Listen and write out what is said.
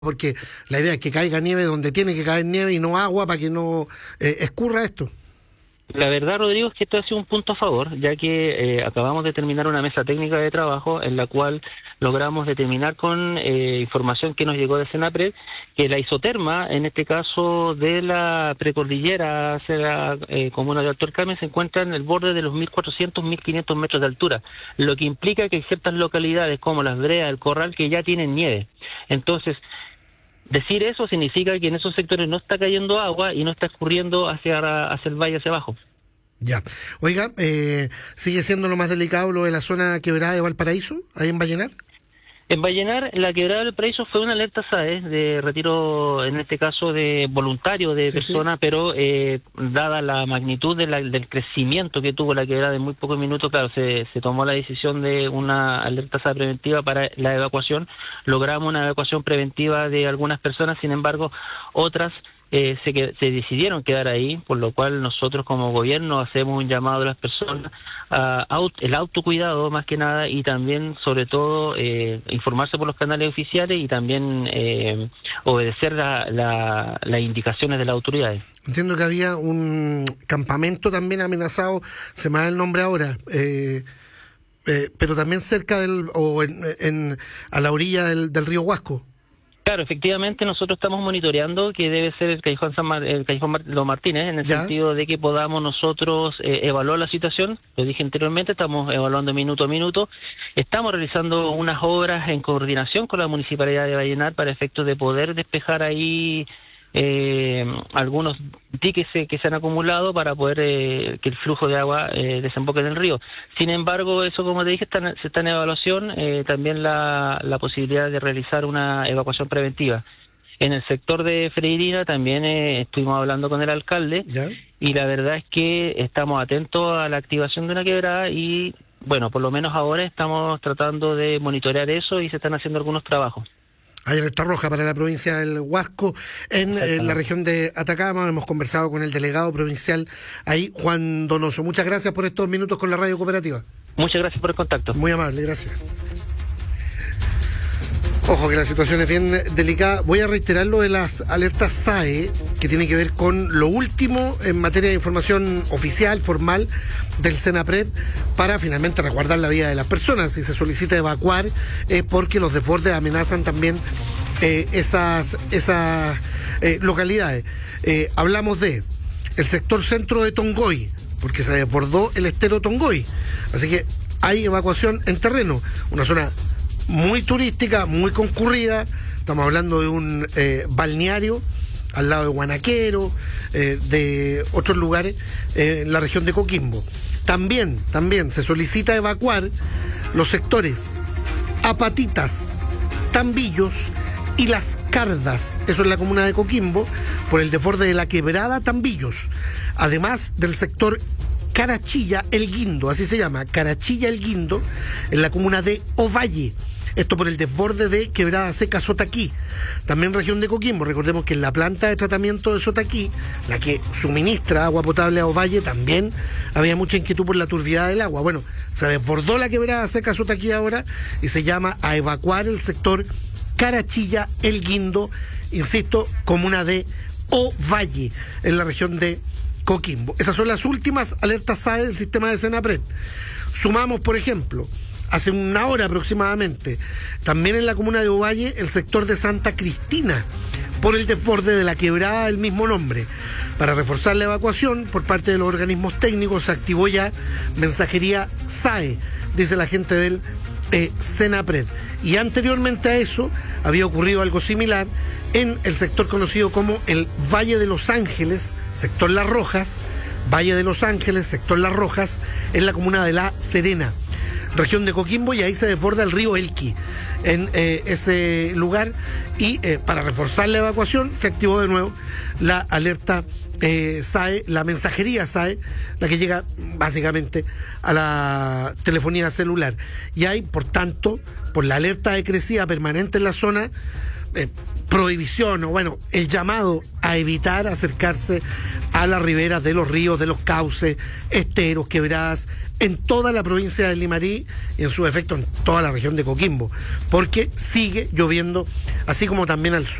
porque la idea es que caiga nieve donde tiene que caer nieve y no agua para que no escurra esto. La verdad, Rodrigo, es que esto ha sido un punto a favor, ya que acabamos de terminar una mesa técnica de trabajo en la cual logramos determinar con información que nos llegó de Senapred que la isoterma, en este caso de la precordillera hacia la comuna de Alto del Carmen, se encuentra en el borde de los 1.400, 1.500 metros de altura, lo que implica que hay ciertas localidades como Las Breas, El Corral, que ya tienen nieve. Entonces, decir eso significa que en esos sectores no está cayendo agua y no está escurriendo hacia el valle, hacia abajo. Ya. Oiga, ¿sigue siendo lo más delicado lo de la zona quebrada de Valparaíso, ahí en Vallenar? En Vallenar, la quebrada del Paraíso fue una alerta SAE de retiro, en este caso de voluntario de personas, pero dada la magnitud del crecimiento que tuvo la quebrada en muy pocos minutos, claro, se tomó la decisión de una alerta SAE preventiva para la evacuación. Logramos una evacuación preventiva de algunas personas, sin embargo, otras se decidieron quedar ahí, por lo cual nosotros como gobierno hacemos un llamado a las personas a el autocuidado más que nada, y también sobre todo informarse por los canales oficiales y también obedecer las indicaciones de las autoridades. Entiendo que había un campamento también amenazado, se me da el nombre ahora, pero también cerca a la orilla del río Huasco. Claro, efectivamente nosotros estamos monitoreando que debe ser el Callejón Los Martínez, en el sentido de que podamos nosotros evaluar la situación. Lo dije anteriormente, estamos evaluando minuto a minuto. Estamos realizando unas obras en coordinación con la Municipalidad de Vallenar para efectos de poder despejar ahí algunos diques que se han acumulado para poder que el flujo de agua desemboque en el río. Sin embargo, eso, como te dije, está en evaluación, también la posibilidad de realizar una evacuación preventiva. En el sector de Freirina también estuvimos hablando con el alcalde, ¿ya? Y la verdad es que estamos atentos a la activación de una quebrada y, bueno, por lo menos ahora estamos tratando de monitorear eso y se están haciendo algunos trabajos. Hay alerta roja para la provincia del Huasco, en la región de Atacama. Hemos conversado con el delegado provincial ahí, Juan Donoso. Muchas gracias por estos minutos con la Radio Cooperativa. Muchas gracias por el contacto. Muy amable, gracias. Ojo que la situación es bien delicada. Voy a reiterar lo de las alertas SAE, que tiene que ver con lo último en materia de información oficial, formal, del Senapred, para finalmente resguardar la vida de las personas. Si se solicita evacuar es porque los desbordes amenazan también esas localidades. Hablamos de el sector centro de Tongoy, porque se desbordó el estero Tongoy. Así que hay evacuación en terreno, una zona muy turística, muy concurrida. Estamos hablando de un balneario al lado de Guanaquero, de otros lugares en la región de Coquimbo. También se solicita evacuar los sectores Apatitas, Tambillos y Las Cardas, eso es la comuna de Coquimbo, por el desborde de la quebrada Tambillos, además del sector Carachilla El Guindo, así se llama, Carachilla El Guindo, en la comuna de Ovalle. Esto por el desborde de Quebrada Seca Sotaquí, también región de Coquimbo. Recordemos que en la planta de tratamiento de Sotaquí, la que suministra agua potable a Ovalle, también había mucha inquietud por la turbidez del agua. Bueno, se desbordó la Quebrada Seca Sotaquí ahora y se llama a evacuar el sector Carachilla El Guindo, insisto, comuna de Ovalle, en la región de Coquimbo. Esas son las últimas alertas SAE del sistema de Senapred. Sumamos, por ejemplo, hace una hora aproximadamente, también en la comuna de Ovalle, el sector de Santa Cristina, por el desborde de la quebrada del mismo nombre. Para reforzar la evacuación por parte de los organismos técnicos, se activó ya mensajería SAE, dice la gente del Senapred. Y anteriormente a eso, había ocurrido algo similar en el sector conocido como el Valle de Los Ángeles, sector Las Rojas, Valle de Los Ángeles, sector Las Rojas, en la comuna de La Serena, región de Coquimbo, y ahí se desborda el río Elqui en ese lugar, y para reforzar la evacuación se activó de nuevo la alerta SAE, la mensajería SAE, la que llega básicamente a la telefonía celular. Y hay, por tanto, por la alerta de crecida permanente en la zona, prohibición, o bueno, el llamado a evitar acercarse a a las riberas de los ríos, de los cauces, esteros, quebradas, en toda la provincia de Limarí y en su efecto en toda la región de Coquimbo, porque sigue lloviendo, así como también al sur.